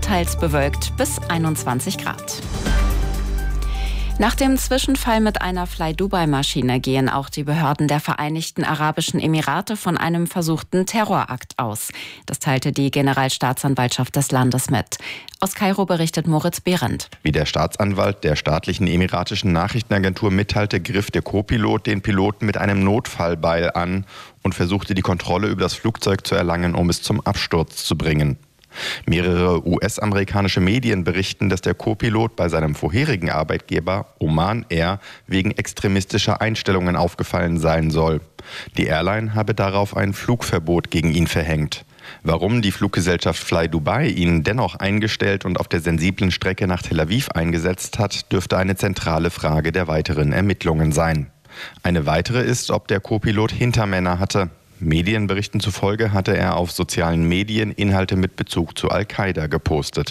teils bewölkt bis 21 Grad. Nach dem Zwischenfall mit einer Fly-Dubai-Maschine gehen auch die Behörden der Vereinigten Arabischen Emirate von einem versuchten Terrorakt aus. Das teilte die Generalstaatsanwaltschaft des Landes mit. Aus Kairo berichtet Moritz Behrendt. Wie der Staatsanwalt der staatlichen emiratischen Nachrichtenagentur mitteilte, griff der Co-Pilot den Piloten mit einem Notfallbeil an und versuchte, die Kontrolle über das Flugzeug zu erlangen, um es zum Absturz zu bringen. Mehrere US-amerikanische Medien berichten, dass der Co-Pilot bei seinem vorherigen Arbeitgeber Oman Air wegen extremistischer Einstellungen aufgefallen sein soll. Die Airline habe darauf ein Flugverbot gegen ihn verhängt. Warum die Fluggesellschaft Fly Dubai ihn dennoch eingestellt und auf der sensiblen Strecke nach Tel Aviv eingesetzt hat, dürfte eine zentrale Frage der weiteren Ermittlungen sein. Eine weitere ist, ob der Co-Pilot Hintermänner hatte. Medienberichten zufolge hatte er auf sozialen Medien Inhalte mit Bezug zu Al-Qaida gepostet.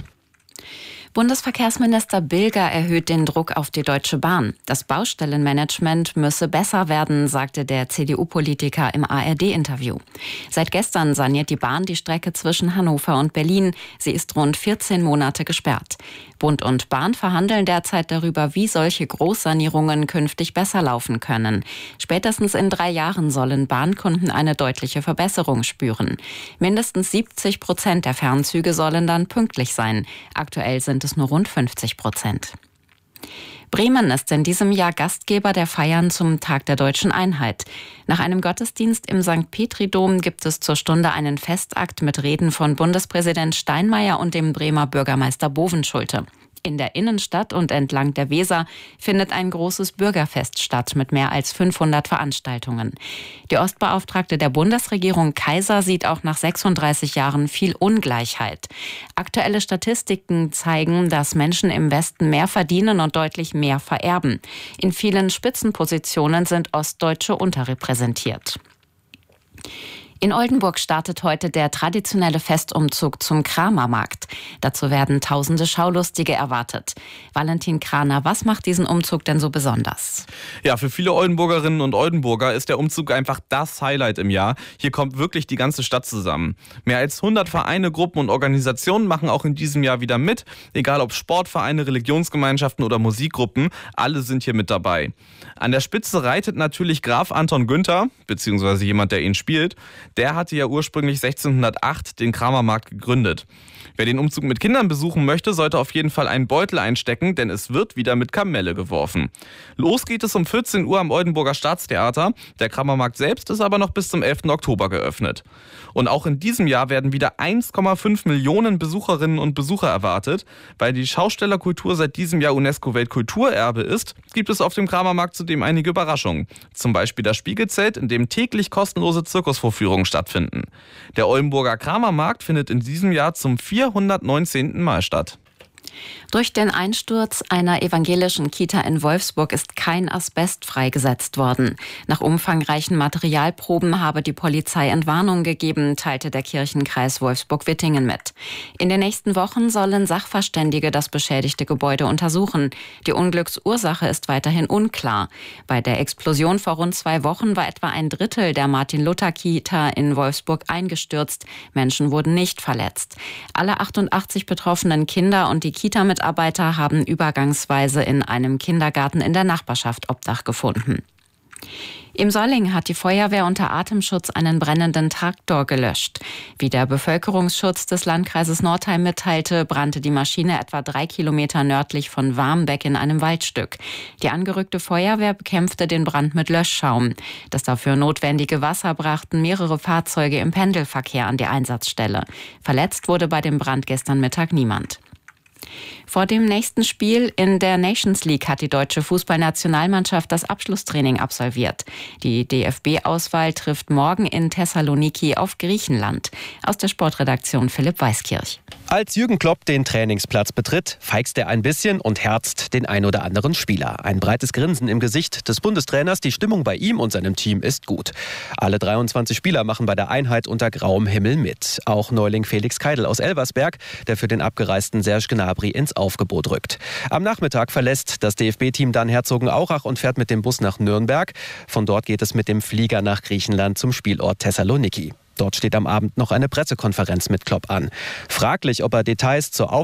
Bundesverkehrsminister Bilger erhöht den Druck auf die Deutsche Bahn. Das Baustellenmanagement müsse besser werden, sagte der CDU-Politiker im ARD-Interview. Seit gestern saniert die Bahn die Strecke zwischen Hannover und Berlin. Sie ist rund 14 Monate gesperrt. Bund und Bahn verhandeln derzeit darüber, wie solche Großsanierungen künftig besser laufen können. Spätestens in 3 Jahren sollen Bahnkunden eine deutliche Verbesserung spüren. Mindestens 70% der Fernzüge sollen dann pünktlich sein. Aktuell sind es nur rund 50%. Bremen ist in diesem Jahr Gastgeber der Feiern zum Tag der Deutschen Einheit. Nach einem Gottesdienst im St. Petri-Dom gibt es zur Stunde einen Festakt mit Reden von Bundespräsident Steinmeier und dem Bremer Bürgermeister Bovenschulte. In der Innenstadt und entlang der Weser findet ein großes Bürgerfest statt mit mehr als 500 Veranstaltungen. Die Ostbeauftragte der Bundesregierung Kaiser sieht auch nach 36 Jahren viel Ungleichheit. Aktuelle Statistiken zeigen, dass Menschen im Westen mehr verdienen und deutlich mehr vererben. In vielen Spitzenpositionen sind Ostdeutsche unterrepräsentiert. In Oldenburg startet heute der traditionelle Festumzug zum Kramermarkt. Dazu werden tausende Schaulustige erwartet. Valentin Kraner, was macht diesen Umzug denn so besonders? Ja, für viele Oldenburgerinnen und Oldenburger ist der Umzug einfach das Highlight im Jahr. Hier kommt wirklich die ganze Stadt zusammen. Mehr als 100 Vereine, Gruppen und Organisationen machen auch in diesem Jahr wieder mit. Egal ob Sportvereine, Religionsgemeinschaften oder Musikgruppen, alle sind hier mit dabei. An der Spitze reitet natürlich Graf Anton Günther, beziehungsweise jemand, der ihn spielt. Der hatte ja ursprünglich 1608 den Kramermarkt gegründet. Wer den Umzug mit Kindern besuchen möchte, sollte auf jeden Fall einen Beutel einstecken, denn es wird wieder mit Kamelle geworfen. Los geht es um 14 Uhr am Oldenburger Staatstheater. Der Kramermarkt selbst ist aber noch bis zum 11. Oktober geöffnet. Und auch in diesem Jahr werden wieder 1,5 Millionen Besucherinnen und Besucher erwartet. Weil die Schaustellerkultur seit diesem Jahr UNESCO-Weltkulturerbe ist, gibt es auf dem Kramermarkt zudem einige Überraschungen. Zum Beispiel das Spiegelzelt, in dem täglich kostenlose Zirkusvorführungen stattfinden. Der Oldenburger Kramermarkt findet in diesem Jahr zum 419. Mal statt. Durch den Einsturz einer evangelischen Kita in Wolfsburg ist kein Asbest freigesetzt worden. Nach umfangreichen Materialproben habe die Polizei Entwarnung gegeben, teilte der Kirchenkreis Wolfsburg-Wittingen mit. In den nächsten Wochen sollen Sachverständige das beschädigte Gebäude untersuchen. Die Unglücksursache ist weiterhin unklar. Bei der Explosion vor rund 2 Wochen war etwa ein Drittel der Martin-Luther-Kita in Wolfsburg eingestürzt. Menschen wurden nicht verletzt. Alle 88 betroffenen Kinder und die Kita-Mitarbeiter haben übergangsweise in einem Kindergarten in der Nachbarschaft Obdach gefunden. Im Solling hat die Feuerwehr unter Atemschutz einen brennenden Traktor gelöscht. Wie der Bevölkerungsschutz des Landkreises Nordheim mitteilte, brannte die Maschine etwa 3 Kilometer nördlich von Warmbeck in einem Waldstück. Die angerückte Feuerwehr bekämpfte den Brand mit Löschschaum. Das dafür notwendige Wasser brachten mehrere Fahrzeuge im Pendelverkehr an die Einsatzstelle. Verletzt wurde bei dem Brand gestern Mittag niemand. Vor dem nächsten Spiel in der Nations League hat die deutsche Fußballnationalmannschaft das Abschlusstraining absolviert. Die DFB-Auswahl trifft morgen in Thessaloniki auf Griechenland. Aus der Sportredaktion Philipp Weiskirch. Als Jürgen Klopp den Trainingsplatz betritt, feixt er ein bisschen und herzt den ein oder anderen Spieler. Ein breites Grinsen im Gesicht des Bundestrainers. Die Stimmung bei ihm und seinem Team ist gut. Alle 23 Spieler machen bei der Einheit unter grauem Himmel mit. Auch Neuling Felix Keidel aus Elversberg, der für den abgereisten Serge Gnabry ins Aufgebot rückt. Am Nachmittag verlässt das DFB-Team dann Herzogenaurach und fährt mit dem Bus nach Nürnberg. Von dort geht es mit dem Flieger nach Griechenland zum Spielort Thessaloniki. Dort steht am Abend noch eine Pressekonferenz mit Klopp an. Fraglich, ob er Details zur